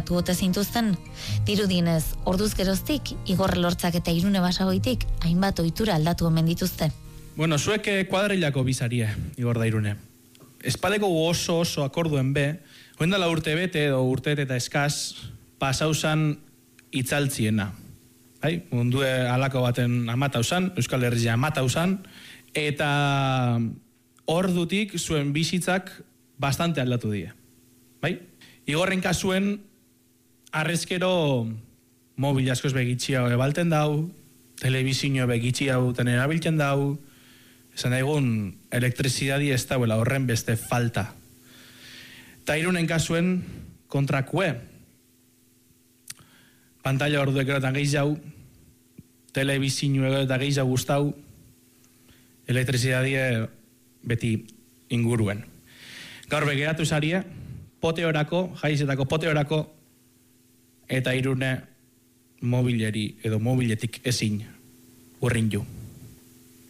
aldatu ote zintuzten. Dirudienez, orduz geroztik, Igor Lortzak eta Irune Basagoitik hainbat ohitura aldatu omen dituzte. Bueno, zuek kuadrilako bizarie, Igor da Irune. Espadeko oso akorduen be, hoendala urte bete edo urte eta eskaz, pasauzan itzaltziena. Bai? Mundue alako baten amatausan, Euskal Herria amatausan, eta ordutik zuen bizitzak bastante aldatu die. Bai? Igorren kasuen, arrezkero mobil askoz begitxia ebalten dau, telebizio begitxia uten erabiltzen dau, esan daigun elektrizidadi ez dauela horren beste falta. Ta Irunen kasuen kontrakue, pantalla orduek erotan gehiago, telebizio eta gehiago guztau, elektrizidadie beti inguruen. Gaur begeratu zarie, poteorako, jaizetako poteorako, eta Irune mobileri edo mobiletik ezin urrin ju.